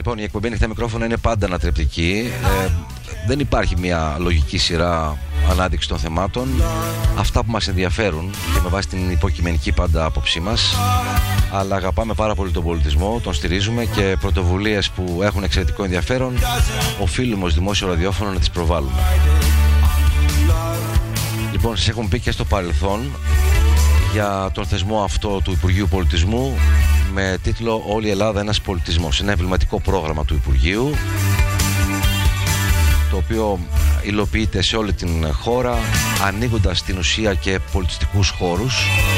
Λοιπόν, η εκπομπή Ανοιχτά Μικρόφωνα είναι πάντα ανατρεπτική. Δεν υπάρχει μια λογική σειρά ανάδειξη των θεμάτων. Αυτά που μας ενδιαφέρουν και με βάση την υποκειμενική πάντα άποψή μας. Αλλά αγαπάμε πάρα πολύ τον πολιτισμό, τον στηρίζουμε και πρωτοβουλίες που έχουν εξαιρετικό ενδιαφέρον οφείλουμε ως δημόσιο ραδιόφωνο να τις προβάλλουμε. Λοιπόν, σας έχουμε πει και στο παρελθόν για τον θεσμό αυτό του Υπουργείου Πολιτισμού με τίτλο «Όλη η Ελλάδα ένας πολιτισμός». Ένα εμβληματικό πρόγραμμα του Υπουργείου, το οποίο υλοποιείται σε όλη την χώρα, ανοίγοντας στην ουσία και πολιτιστικούς χώρους.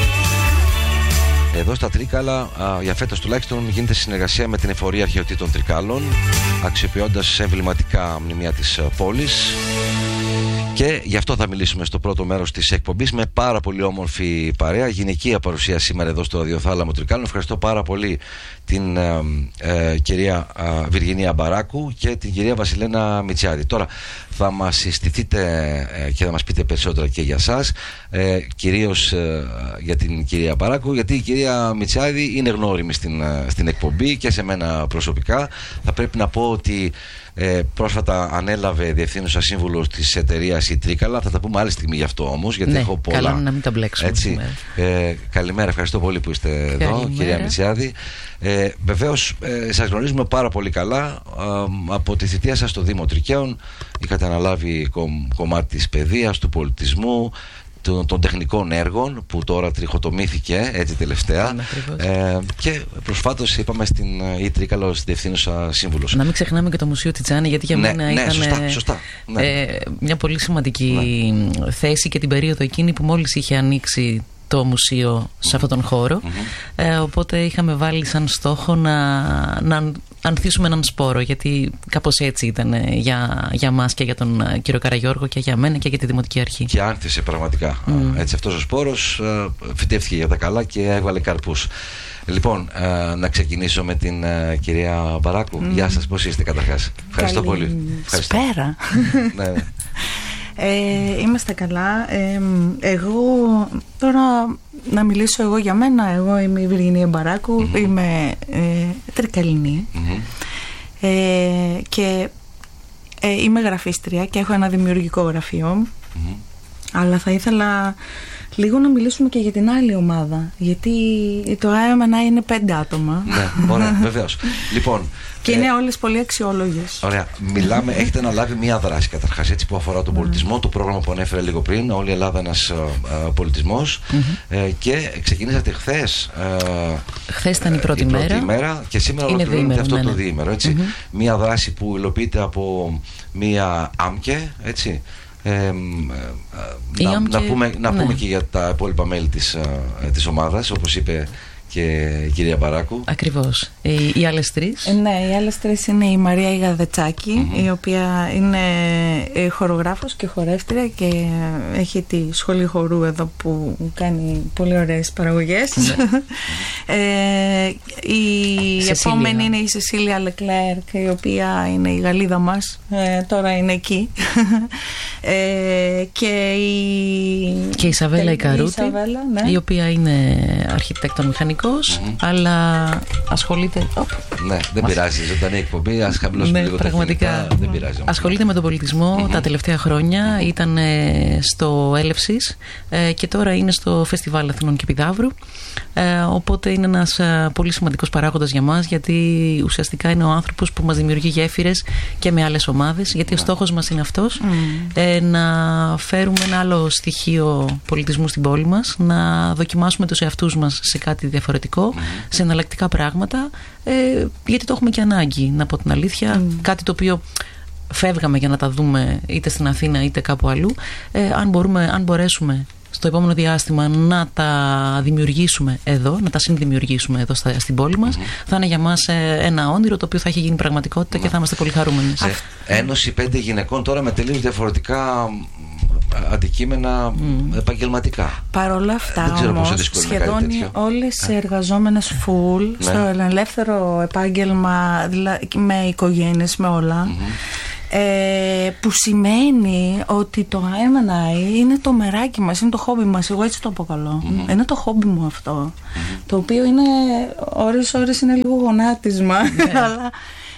Εδώ στα Τρίκαλα, για φέτος τουλάχιστον, γίνεται συνεργασία με την Εφορία Αρχαιοτήτων Τρικάλων, αξιοποιώντας εμβληματικά μνημεία της πόλης. Και γι' αυτό θα μιλήσουμε στο πρώτο μέρος της εκπομπής με πάρα πολύ όμορφη παρέα, γυναικεία παρουσία σήμερα εδώ στο ραδιοθάλαμο Τρικάλων. Ευχαριστώ πάρα πολύ την κυρία Βιργινία Μπαράκου και την κυρία Βασιλένα Μητσιάδη. Τώρα θα μας συστηθείτε και θα μας πείτε περισσότερα και για σας, κυρίως για την κυρία Μπαράκου, γιατί η κυρία Μητσιάδη είναι γνώριμη στην εκπομπή και σε μένα προσωπικά. Θα πρέπει να πω ότι πρόσφατα ανέλαβε διευθύνουσα σύμβουλος της εταιρείας η Τρίκαλα. Θα τα πούμε άλλη στιγμή γι' αυτό όμως, γιατί έχω πολλά. Καλό να μην τα μπλέξουμε. Έτσι. Καλημέρα, ευχαριστώ πολύ που είστε εδώ, κυρία Μητσιάδη. Βεβαίως σας γνωρίζουμε πάρα πολύ καλά από τη θητεία σας στο Δήμο Τρικαίων. Είχατε αναλάβει κομμάτι της παιδείας, του πολιτισμού, των τεχνικών έργων, που τώρα τριχοτομήθηκε έτσι τελευταία, και προσφάτως είπαμε στην Τρίκαλα ως διευθύνουσα σύμβουλος. Να μην ξεχνάμε και το Μουσείο Τιτζάνη, γιατί για μένα ήταν σωστά. μια πολύ σημαντική θέση και την περίοδο εκείνη που μόλις είχε ανοίξει το μουσείο σε αυτόν τον χώρο. Οπότε είχαμε βάλει σαν στόχο να ανθίσουμε έναν σπόρο, γιατί κάπως έτσι ήταν για μας και για τον κύριο Καραγιώργο και για μένα και για τη Δημοτική Αρχή. Και άνθησε πραγματικά. Έτσι αυτός ο σπόρος φυτεύτηκε για τα καλά και έβαλε καρπούς. Λοιπόν, να ξεκινήσω με την κυρία Μπαράκου. Γεια σας, πώς είστε καταρχάς? Ευχαριστώ πολύ. Σπέρα. Ναι. Είμαστε καλά. Εγώ τώρα να μιλήσω εγώ για μένα. Εγώ είμαι η Βιργινία Μπαράκου, είμαι Τρικαλινή, και είμαι γραφίστρια και έχω ένα δημιουργικό γραφείο. Αλλά θα ήθελα λίγο να μιλήσουμε και για την άλλη ομάδα, γιατί το ΑΕΜΕΝΑ είναι 5 άτομα. Ναι, ωραία, βεβαίως. Λοιπόν, και είναι όλες πολύ αξιόλογες. Ωραία. Έχετε αναλάβει μία δράση καταρχάς, έτσι, που αφορά τον πολιτισμό, το πρόγραμμα που ανέφερε λίγο πριν, Όλη η Ελλάδα ένας πολιτισμός, και ξεκινήσατε χθες. Χθες ήταν η πρώτη μέρα και σήμερα ολοκληρώνεται αυτό το διήμερο, έτσι. Μία δράση που υλοποιείται από μία ΆΜΚΕ, έτσι. Να πούμε και για τα υπόλοιπα μέλη της ομάδας, όπως είπε και η κυρία Μπαράκου. Ακριβώς. Οι άλλες τρεις. Ναι, οι άλλες τρεις είναι η Μαρία Ιγαδετσάκη, η οποία είναι χορογράφος και χορεύτρια και έχει τη σχολή χορού εδώ που κάνει πολύ ωραίες παραγωγές. Η επόμενη είναι η Σεσίλια Λεκλέρκ, η οποία είναι η Γαλλίδα μας, τώρα είναι εκεί. Και η Ισαβέλα Ικαρούτη, ναι, η οποία είναι αρχιτέκτον μηχανικός, αλλά ασχολείται. Ναι, δεν πειράζει, ζωντανή εκπομπή, ας χαμηλώσουμε λίγο τα ηχητικά, δεν πειράζει. Ασχολείται με τον πολιτισμό τα τελευταία χρόνια, ήταν στο Έλευσης και τώρα είναι στο Φεστιβάλ Αθηνών και Πηδαύρου, οπότε είναι ένας πολύ σημαντικός παράγοντας για μας, γιατί ουσιαστικά είναι ο άνθρωπος που μας δημιουργεί γέφυρες και με άλλες ομάδες, γιατί ο στόχος μας είναι αυτός, να φέρουμε ένα άλλο στοιχείο πολιτισμού στην πόλη μας, να δοκιμάσουμε τους εαυτούς μας σε κάτι διαφορετικό, σε εναλλακτικά πράγματα, γιατί το έχουμε και ανάγκη, να πω την αλήθεια, κάτι το οποίο φεύγαμε για να τα δούμε είτε στην Αθήνα είτε κάπου αλλού. Αν μπορέσουμε στο επόμενο διάστημα να τα δημιουργήσουμε εδώ, να τα συνδημιουργήσουμε εδώ στην πόλη μας, θα είναι για μας ένα όνειρο το οποίο θα έχει γίνει πραγματικότητα και θα είμαστε πολύ χαρούμενοι. Ένωση 5 γυναικών τώρα με τελείως διαφορετικά αντικείμενα επαγγελματικά. Παρ' όλα αυτά όμως σχεδόν όλες οι εργαζόμενες full στο ελεύθερο επάγγελμα, με οικογένειες, με όλα, που σημαίνει ότι το ΑΕΜΕΝΑ είναι το μεράκι μας, είναι το χόμπι μας, εγώ έτσι το αποκαλώ. Είναι το χόμπι μου αυτό, το οποίο είναι ώρες είναι λίγο γονάτισμα, αλλά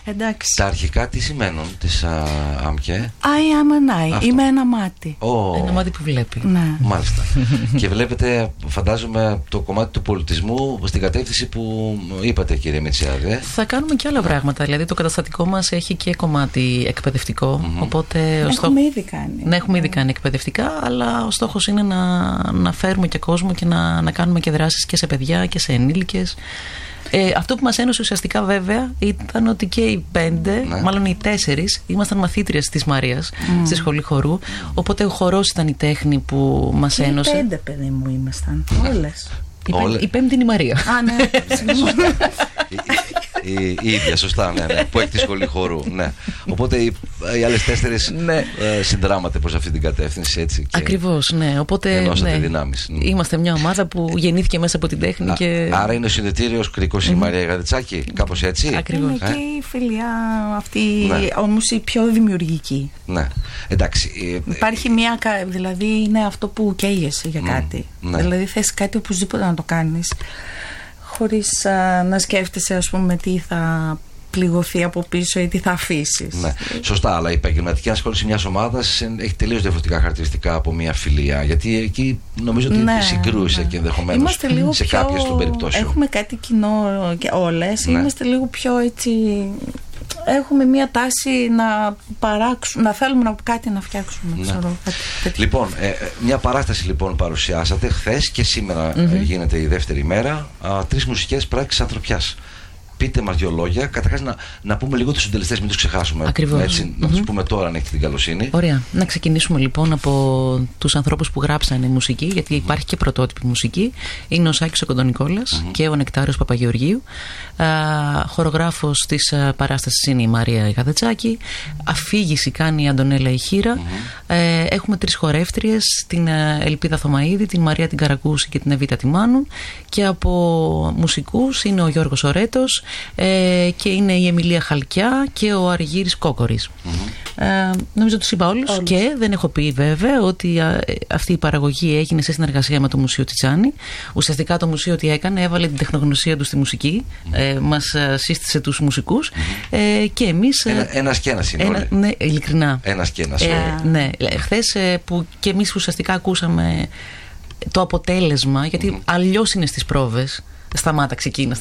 Εντάξει. Τα αρχικά τι σημαίνουν της ΑΜΚΕ? I am an eye. Είμαι ένα μάτι. Ένα μάτι που βλέπει. Ναι. Μάλιστα. Και βλέπετε, φαντάζομαι, το κομμάτι του πολιτισμού στην κατεύθυνση που είπατε, κύριε Μητσιάδη. Θα κάνουμε και άλλα πράγματα. Δηλαδή το καταστατικό μας έχει και κομμάτι εκπαιδευτικό. Οπότε έχουμε ήδη κάνει. Ναι, έχουμε ήδη κάνει εκπαιδευτικά, αλλά ο στόχος είναι να φέρουμε και κόσμο και να κάνουμε και δράσεις και σε παιδιά και σε ενήλικες. Αυτό που μας ένωσε ουσιαστικά βέβαια ήταν ότι και οι 5, μάλλον οι 4, ήμασταν μαθήτριες της Μαρίας στη σχολή χορού. Οπότε ο χορός ήταν η τέχνη που μας ένωσε. Οι 5, παιδί μου, ήμασταν. Όλες. Η 5η είναι η Μαρία. Α, ναι. Η ίδια, σωστά, ναι, που έχει τη σχολή χορού. Ναι. Οπότε οι άλλες 4 συνδράματε προς αυτή την κατεύθυνση, έτσι. Ακριβώς, ναι. Οπότε ενώσατε δυνάμεις. Είμαστε μια ομάδα που γεννήθηκε μέσα από την τέχνη. Άρα είναι ο συνδετήριος κρικός η Μαρία Γαδετσάκη, κάπως έτσι. Ακριβώς. Είναι και η φιλιά αυτή, όμως η πιο δημιουργική. Ναι, εντάξει. Υπάρχει μια, δηλαδή είναι αυτό που καίγεσαι για κάτι. Δηλαδή θες κάτι οπωσδήποτε να το κάνεις, χωρίς να σκέφτεσαι, ας πούμε, τι θα πληγωθεί από πίσω ή τι θα αφήσεις. Ναι, σωστά, αλλά η επαγγελματική ασχόληση μιας ομάδας έχει τελείως διαφορετικά χαρακτηριστικά από μια φιλία. Γιατί εκεί νομίζω ότι συγκρούεσαι και ενδεχομένως σε κάποιες των περιπτώσεων. Έχουμε κάτι κοινό και όλες. Είμαστε λίγο πιο έτσι. Έχουμε μια τάση να παράξουμε, να θέλουμε κάτι να φτιάξουμε. Λοιπόν, μια παράσταση λοιπόν παρουσιάσατε χθες και σήμερα γίνεται η δεύτερη μέρα. 3 μουσικές πράξεις ανθρωπιάς. Πείτε μας 2 λόγια. Καταρχάς να πούμε λίγο τους συντελεστές, μην τους ξεχάσουμε. Ακριβώς. Έτσι, να τους πούμε τώρα, αν έχετε την καλοσύνη. Ωραία. Να ξεκινήσουμε λοιπόν από τους ανθρώπους που γράψανε μουσική, γιατί υπάρχει και πρωτότυπη μουσική. Είναι ο Σάκης ο Κοντονικόλας και ο Νεκτάριος Παπαγεωργίου. Χορογράφος της παράστασης είναι η Μαρία Γαδετσάκη. Αφήγηση κάνει η Αντωνέλα η Χήρα. Έχουμε 3 χορεύτριες, την Ελπίδα Θωμαΐδη, την Μαρία την Καρακούση και την Εβίτα Τιμάνου. Και από μουσικούς είναι ο Γιώργος Ορέτος, και είναι η Εμιλία Χαλκιά και ο Αργύρης Κόκορης. Νομίζω τους είπα όλους. Και δεν έχω πει βέβαια ότι αυτή η παραγωγή έγινε σε συνεργασία με το Μουσείο Τσιτσάνι. Ουσιαστικά το μουσείο τι έκανε, έβαλε την τεχνογνωσία του στη μουσική, μας σύστησε τους μουσικούς, και εμείς. Ένας και ένας είναι όλοι. Ναι, ειλικρινά. Ένας και ένας. Ναι, χθες που και εμείς ουσιαστικά ακούσαμε το αποτέλεσμα, γιατί αλλιώς είναι στις πρόβες. Σταμάτα ξεκίνα.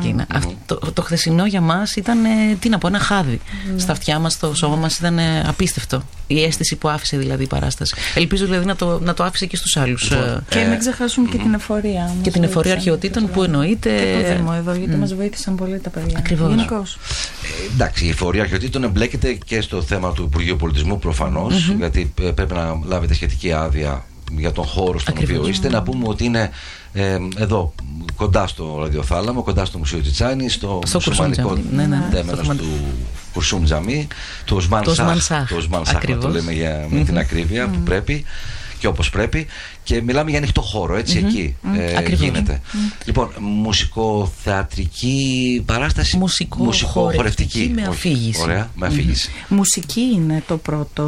Το χθεσινό για μας ήταν, τι να πω, ένα χάδι. Στα αυτιά μας, στο σώμα μας ήταν απίστευτο. Η αίσθηση που άφησε δηλαδή η παράσταση. Ελπίζω δηλαδή να το άφησε και στους άλλους. Και μην ξεχάσουμε και την εφορία. Και την εφορία αρχαιοτήτων που εννοείται. Και το Δήμο εδώ, γιατί μας βοήθησαν πολύ τα παιδιά. Ακριβώς. Εντάξει, η εφορία αρχαιοτήτων εμπλέκεται και στο θέμα του Υπουργείου Πολιτισμού προφανώς, γιατί πρέπει να λάβετε σχετική άδεια για τον χώρο στον οποίο είστε. Να πούμε ότι είναι εδώ κοντά στο ραδιοθάλαμο, κοντά στο Μουσείο Τσιτσάνι, στο μουσουλμανικό τέμενος του Κουρσούμ Τζαμί, του Οσμάν Σάχ, το λέμε με την ακρίβεια που πρέπει και όπως πρέπει, και μιλάμε για ανοιχτό χώρο, έτσι, εκεί γίνεται. Λοιπόν, μουσικοθεατρική παράσταση, μουσικοχορευτική με αφήγηση. Ωραία, με αφήγηση. Μουσική είναι το πρώτο.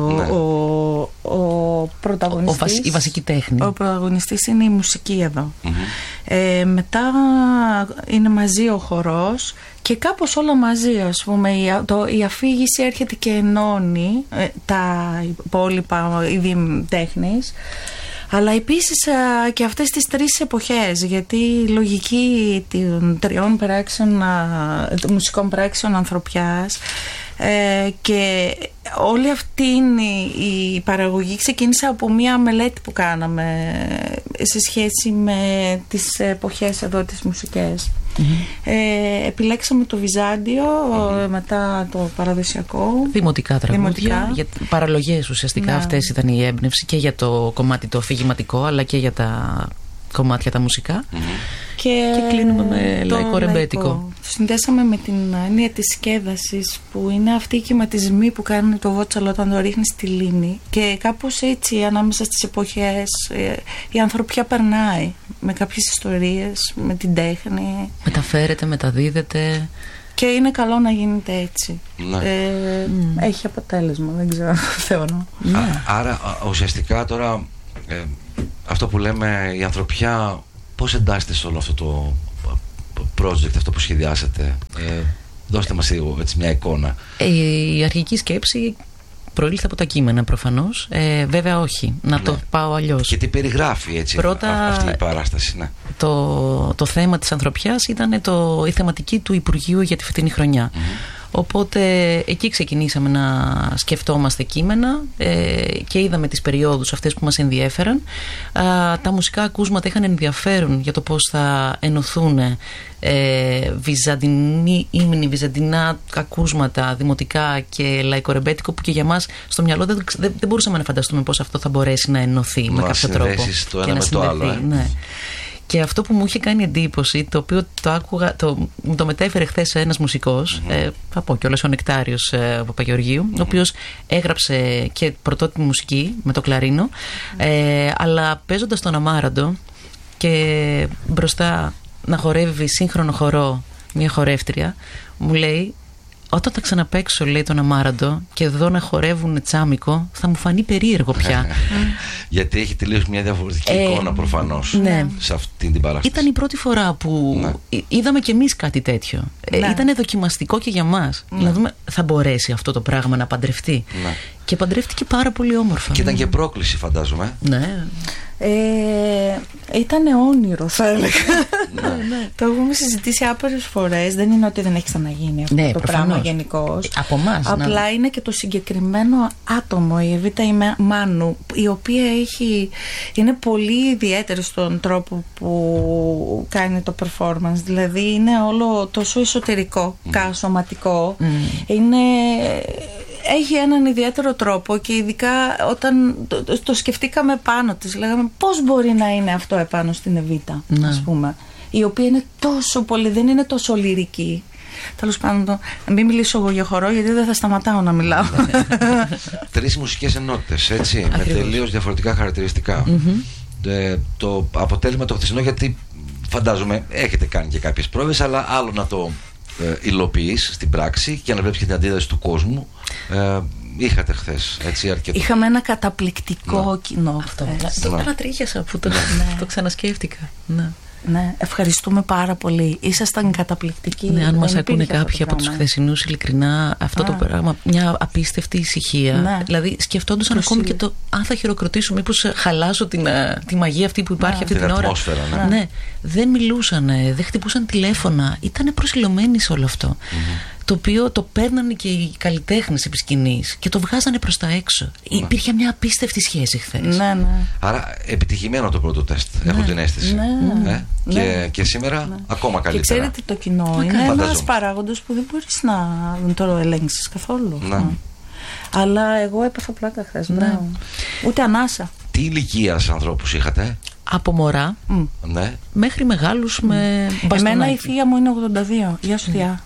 Ο πρωταγωνιστής, η βασική τέχνη. Ο πρωταγωνιστής είναι η μουσική εδώ. Μετά είναι μαζί ο χορός και κάπως όλα μαζί, ας πούμε. Η αφήγηση έρχεται και ενώνει τα υπόλοιπα είδη τέχνης. Αλλά επίσης και αυτές τις 3 εποχές, γιατί η λογική των 3 πράξεων, μουσικών πράξεων ανθρωπιάς, και όλη αυτή η παραγωγή ξεκίνησε από μια μελέτη που κάναμε σε σχέση με τις εποχές εδώ, τις μουσικές. Επιλέξαμε το Βυζάντιο, μετά το παραδοσιακό, δημοτικά τραγούδια, για παραλογές ουσιαστικά. Αυτές ήταν η έμπνευση και για το κομμάτι το αφηγηματικό, αλλά και για τα κομμάτια τα μουσικά. Και κλείνουμε με λαϊκό ρεμπέτικο. Συνδέσαμε με την έννοια της σκέδασης, που είναι αυτοί οι κυματισμοί που κάνει το βότσαλο όταν το ρίχνει στη λίμνη, και κάπως έτσι ανάμεσα στις εποχές η ανθρωπιά περνάει με κάποιες ιστορίες, με την τέχνη, μεταφέρεται, μεταδίδεται. Και είναι καλό να γίνεται έτσι. Έχει αποτέλεσμα, δεν ξέρω, θεωρώ. Άρα ουσιαστικά τώρα αυτό που λέμε, η ανθρωπιά πώς εντάσσεται σε όλο αυτό το project, αυτό που σχεδιάσατε? Δώστε μας λίγο έτσι μια εικόνα. Η αρχική σκέψη προήλθε από τα κείμενα προφανώς. Βέβαια όχι, να το πάω αλλιώς. Και τι περιγράφει έτσι αυτή η παράσταση. Ναι. Το θέμα της ανθρωπιάς ήταν η θεματική του Υπουργείου για τη φετινή χρονιά. Οπότε εκεί ξεκινήσαμε να σκεφτόμαστε κείμενα και είδαμε τις περιόδους αυτές που μας ενδιέφεραν. Τα μουσικά ακούσματα είχαν ενδιαφέρον για το πώς θα ενωθούν βυζαντινά ακούσματα, δημοτικά και λαϊκορεμπέτικο, που και για μας στο μυαλό δεν μπορούσαμε να φανταστούμε πώς αυτό θα μπορέσει να ενωθεί με κάποιο τρόπο. Το ένα με το άλλο. Ναι. Και αυτό που μου είχε κάνει εντύπωση, το οποίο το άκουγα, μου το μετέφερε χθες ένας μουσικός, θα πω κιόλας ο Νεκτάριος Παπαγεωργίου, ο οποίος έγραψε και πρωτότυπη μουσική με το κλαρίνο, αλλά παίζοντας τον Αμάραντο και μπροστά να χορεύει σύγχρονο χορό μια χορεύτρια, μου λέει, όταν τα ξαναπαίξω, λέει, τον Αμάραντο και εδώ να χορεύουν τσάμικο, θα μου φανεί περίεργο πια. Γιατί έχει τελείως μια διαφορετική εικόνα προφανώς σε αυτή την παράσταση. Ήταν η πρώτη φορά που είδαμε κι εμείς κάτι τέτοιο. Ήταν δοκιμαστικό και για μας. Να δούμε, θα μπορέσει αυτό το πράγμα να παντρευτεί. Και παντρεύτηκε πάρα πολύ όμορφα. Και ήταν και πρόκληση, φαντάζομαι. Ναι. Ήταν όνειρο, θα έλεγα. Το έχουμε συζητήσει άπειρες φορές. Δεν είναι ότι δεν έχει ξαναγίνει αυτό το πράγμα γενικώς. Από εμάς. Απλά είναι και το συγκεκριμένο άτομο, η Εβίτα η Μάνου, η οποία είναι πολύ ιδιαίτερη στον τρόπο που κάνει το performance. Δηλαδή είναι όλο τόσο εσωτερικό, σωματικό. Έχει έναν ιδιαίτερο τρόπο και ειδικά όταν το σκεφτήκαμε πάνω της, λέγαμε πώς μπορεί να είναι αυτό επάνω στην Εβίτα, ας πούμε, η οποία είναι τόσο πολύ, δεν είναι τόσο λυρική. Τέλος πάντων, μην μιλήσω εγώ για χορό, γιατί δεν θα σταματάω να μιλάω. Τρεις μουσικές ενότητες, έτσι, με τελείως διαφορετικά χαρακτηριστικά. Το αποτέλεσμα το χθεσινό, γιατί φαντάζομαι έχετε κάνει και κάποιες πρόβες, αλλά άλλο να το υλοποιείς στην πράξη και να βλέπεις και την αντίδραση του κόσμου. Είχατε χθες αρκετό. Είχαμε ένα καταπληκτικό κοινό. Το ανατρίχιασα που το ξανασκέφτηκα. Ναι, ευχαριστούμε πάρα πολύ. Ήσασταν καταπληκτικοί. Ναι, αν μας ακούνε κάποιοι από τους χθεσινούς, ειλικρινά, αυτό το πράγμα, μια απίστευτη ησυχία. Ναι. Δηλαδή, σκεφτόντουσαν ακόμη και το αν θα χειροκροτήσω, μήπως χαλάσω τη μαγεία αυτή που υπάρχει αυτή την ώρα. Ατμόσφαιρα, ναι. Δεν μιλούσαν, δεν χτυπούσαν τηλέφωνα. Ήταν προσιλωμένοι σε όλο αυτό. Το οποίο το παίρνανε και οι καλλιτέχνες επί σκηνής και το βγάζανε προς τα έξω. Υπήρχε μια απίστευτη σχέση χθες. Ναι. Άρα επιτυχημένο το πρώτο τεστ. Έχω την αίσθηση. Και σήμερα ακόμα καλύτερα. Και ξέρετε, το κοινό είναι ένας παράγοντας που δεν μπορείς να το ελέγξεις καθόλου. Αλλά εγώ έπαθα πλάκα χθες. Ούτε ανάσα. Τι ηλικίας ανθρώπους είχατε? Από μωρά μέχρι μεγάλους με μπαστούνάκι. Εμένα η θεία μου είναι 82. Γεια σου, θεία.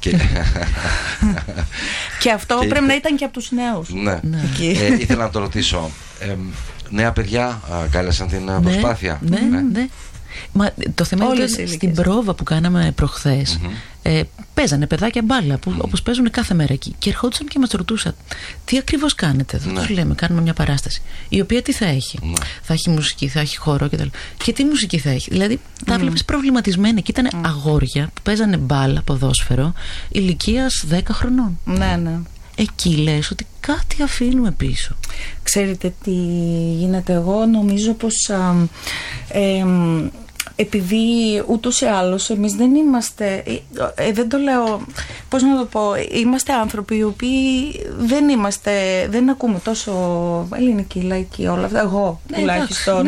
Και αυτό πρέπει να ήταν και από τους νέους. Ήθελα να το ρωτήσω. Νέα παιδιά κάλεσαν την προσπάθεια. Ναι. Μα το θέμα είναι ότι στην πρόβα που κάναμε προχθές παίζανε παιδάκια μπάλα όπως παίζουν κάθε μέρα εκεί, και ερχόντουσαν και μας ρωτούσαν τι ακριβώς κάνετε εδώ. Τους λέμε, κάνουμε μια παράσταση η οποία τι θα έχει? Θα έχει μουσική, θα έχει χώρο κτλ. Και τι μουσική θα έχει? Δηλαδή τα βλέπεις προβληματισμένα και ήταν αγόρια που παίζανε μπάλα, ποδόσφαιρο, ηλικίας 10 χρονών. Ναι. Εκεί λες ότι κάτι αφήνουμε πίσω. Ξέρετε τι γίνεται? Εγώ νομίζω πως επειδή ούτως ή άλλως εμείς δεν είμαστε, δεν το λέω, πώς να το πω, είμαστε άνθρωποι οι οποίοι δεν ακούμε τόσο ελληνική, λαϊκή, όλα αυτά, εγώ τουλάχιστον.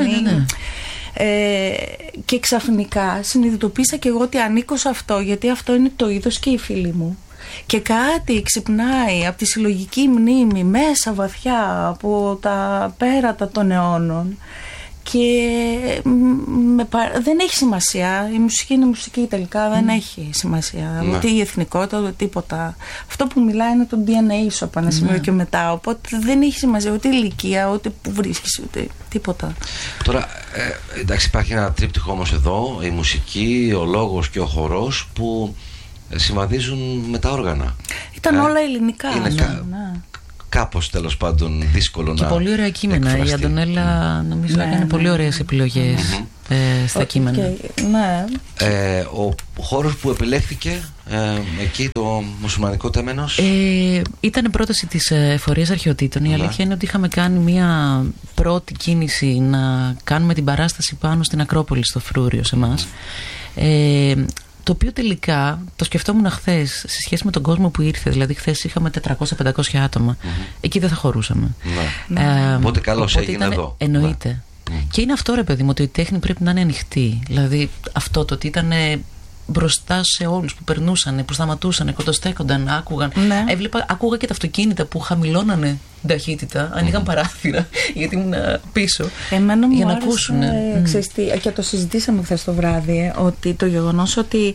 Και ξαφνικά συνειδητοποίησα και εγώ ότι ανήκω σε αυτό, γιατί αυτό είναι το είδος και οι φίλοι μου. Και κάτι ξυπνάει από τη συλλογική μνήμη μέσα βαθιά από τα πέρατα των αιώνων. Και δεν έχει σημασία. Η μουσική είναι μουσική τελικά, δεν έχει σημασία. Ούτε η εθνικότητα, ούτε τίποτα. Αυτό που μιλάει είναι το DNA σου από ένα σημείο και μετά. Οπότε δεν έχει σημασία ούτε η ηλικία, ούτε που βρίσκεις, ούτε τίποτα. Τώρα, εντάξει, υπάρχει ένα τρίπτυχο όμως εδώ, η μουσική, ο λόγος και ο χορός, που συμβαδίζουν με τα όργανα. Ήταν όλα ελληνικά. Κάπως τέλος πάντων δύσκολο και να. Και πολύ ωραία κείμενα. Η Αντωνέλα νομίζω έκανε πολύ ωραίες επιλογές. στα κείμενα. Ναι. Ο χώρος που επιλέχθηκε εκεί, το μουσουλμανικό τέμενος, ήταν πρόταση της Εφορίας Αρχαιοτήτων. Η αλήθεια είναι ότι είχαμε κάνει μια πρώτη κίνηση να κάνουμε την παράσταση πάνω στην Ακρόπολη, στο Φρούριο, σε εμάς. Το οποίο τελικά το σκεφτόμουν χθες σε σχέση με τον κόσμο που ήρθε. Δηλαδή, χθες είχαμε 400-500 άτομα. Εκεί δεν θα χωρούσαμε. Οπότε καλώς έγινε εδώ. Εννοείται. Και είναι αυτό, ρε παιδί μου, ότι η τέχνη πρέπει να είναι ανοιχτή. Δηλαδή, αυτό το ότι ήταν μπροστά σε όλους που περνούσαν, που σταματούσαν, κοντοστέκονταν, άκουγαν. Άκουγα και τα αυτοκίνητα που χαμηλώνανε την ταχύτητα, ανοίγαν παράθυρα, γιατί ήμουν πίσω. Εμένα για μου να ακούσουν. Και το συζητήσαμε χθες το βράδυ, ότι το γεγονός ότι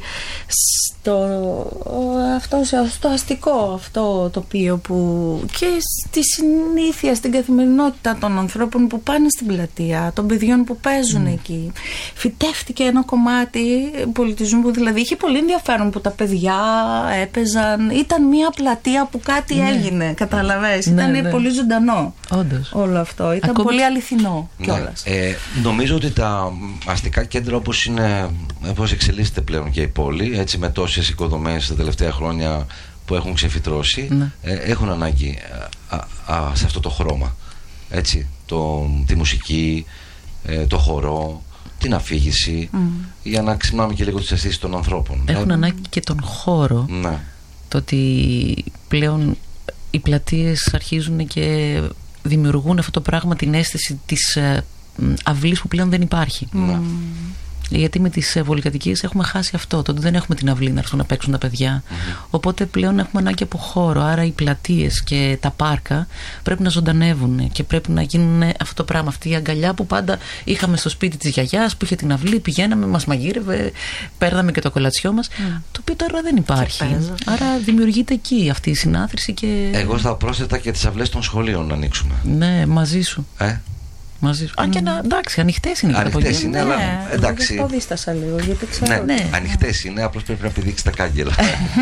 στο αστικό αυτό τοπίο που και στη συνήθεια, στην καθημερινότητα των ανθρώπων που πάνε στην πλατεία, των παιδιών που παίζουν εκεί, φυτεύτηκε ένα κομμάτι πολιτισμού που δηλαδή είχε πολύ ενδιαφέρον, που τα παιδιά έπαιζαν. Ήταν μια πλατεία που κάτι έγινε, καταλαβες. Ήταν πολύ ζωντανό. Όντως. Όλο αυτό. Ήταν πολύ αληθινό κιόλας. Νομίζω ότι τα αστικά κέντρα, όπως εξελίσσεται πλέον και η πόλη, έτσι, με τόσες οικοδομές τα τελευταία χρόνια που έχουν ξεφυτρώσει, έχουν ανάγκη σε αυτό το χρώμα. Έτσι, τη μουσική, το χορό, την αφήγηση, για να ξυπνάμε και λίγο τις αισθήσεις των ανθρώπων. Έχουν ανάγκη και τον χώρο. Ναι. Το ότι πλέον οι πλατείες αρχίζουν και δημιουργούν αυτό το πράγμα, την αίσθηση της αυλής που πλέον δεν υπάρχει. Γιατί με τις πολυκατοικίες έχουμε χάσει αυτό, το ότι δεν έχουμε την αυλή να έρθουν να παίξουν τα παιδιά. Οπότε πλέον έχουμε ανάγκη από χώρο. Άρα οι πλατείες και τα πάρκα πρέπει να ζωντανεύουν και πρέπει να γίνουν αυτό το πράγμα. Αυτή η αγκαλιά που πάντα είχαμε στο σπίτι της γιαγιάς, που είχε την αυλή, πηγαίναμε, μας μαγείρευε, παίρναμε και το κολατσιό μας. Το οποίο τώρα δεν υπάρχει. Άρα δημιουργείται εκεί αυτή η συνάθρηση. Εγώ θα πρόσθετα και τις αυλές των σχολείων να ανοίξουμε. Ναι, μαζί σου. Μαζί σου. Αν και εντάξει, ανοιχτές είναι. Ανοιχτές είναι, αλλά εντάξει. Το δίστασα λίγο, γιατί ξέρω. Ναι, ανοιχτές είναι, απλώς πρέπει να πηδήξει τα κάγκελα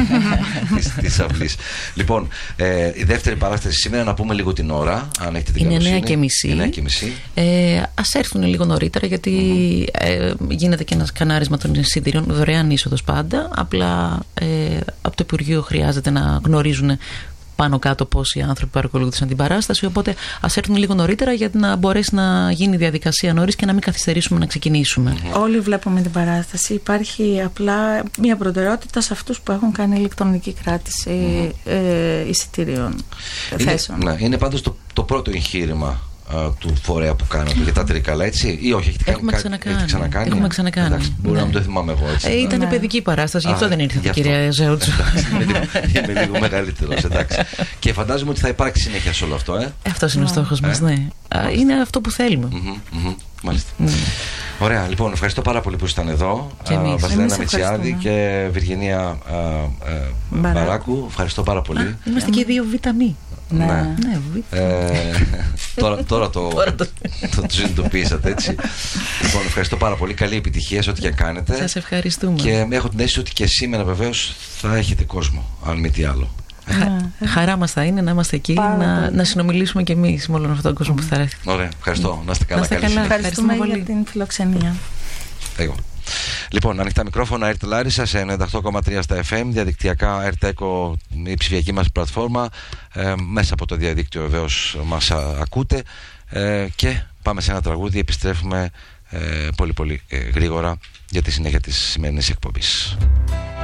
της αυλής. Λοιπόν, η δεύτερη παράσταση σήμερα, να πούμε λίγο την ώρα, αν έχετε την καλοσύνη. Είναι 9:30. Ας έρθουν λίγο νωρίτερα, γιατί γίνεται και ένας κανάρισμα των εισιτηρίων, δωρεάν είσοδος πάντα. Απλά από το Υπουργείο χρειάζεται να γνωρίζουν πάνω κάτω πόσοι άνθρωποι παρακολούθησαν την παράσταση. Οπότε ας έρθουν λίγο νωρίτερα, για να μπορέσει να γίνει η διαδικασία νωρίς και να μην καθυστερήσουμε να ξεκινήσουμε. Όλοι βλέπουμε την παράσταση. Υπάρχει απλά μια προτεραιότητα σε αυτούς που έχουν κάνει ηλεκτρονική κράτηση εισιτηρίων, θέσεων. Είναι πάντως το πρώτο εγχείρημα του φορέα που κάνατε για τα Τρίκαλα, έτσι, ή όχι? Έχουμε ξανακάνει. Εντάξει, μπορεί να μην το θυμάμαι εγώ, έτσι. Ήταν παιδική παράσταση, γι' αυτό δεν ήρθε η κυρία Ζέουτσου. Είμαι λίγο μεγαλύτερος, εντάξει. Και φαντάζομαι ότι θα υπάρξει συνέχεια σε όλο αυτό, Αυτός είναι ο στόχος μας, ναι. Είναι αυτό που θέλουμε. Μάλιστα. Ωραία, λοιπόν, ευχαριστώ πάρα πολύ που ήσασταν εδώ. Βασιλένα Μητσιάδη και Βυργινία Μπαράκου. Ευχαριστώ πάρα πολύ. Είμαστε και δύο βιταμί. Ναι. Τώρα το συνειδητοποίησατε, έτσι. Λοιπόν, ευχαριστώ πάρα πολύ. Καλή επιτυχία σε ό,τι και κάνετε. Σας ευχαριστούμε. Και έχω την αίσθηση ότι και σήμερα βεβαίως θα έχετε κόσμο, αν μη τι άλλο. Χαρά μας θα είναι να είμαστε εκεί, να συνομιλήσουμε κι εμείς με όλον αυτόν τον κόσμο που θα έρθει. Ωραία, ευχαριστώ. Να είστε καλά. Ευχαριστούμε για την φιλοξενία. Εγώ. Λοιπόν, ανοιχτά μικρόφωνα, RT Λάρισα σε 98,3 στα FM, διαδικτυακά RT Echo, η ψηφιακή μας πλατφόρμα, μέσα από το διαδίκτυο βεβαίως μας ακούτε, και πάμε σε ένα τραγούδι, επιστρέφουμε πολύ γρήγορα για τη συνέχεια της σημερινής εκπομπής.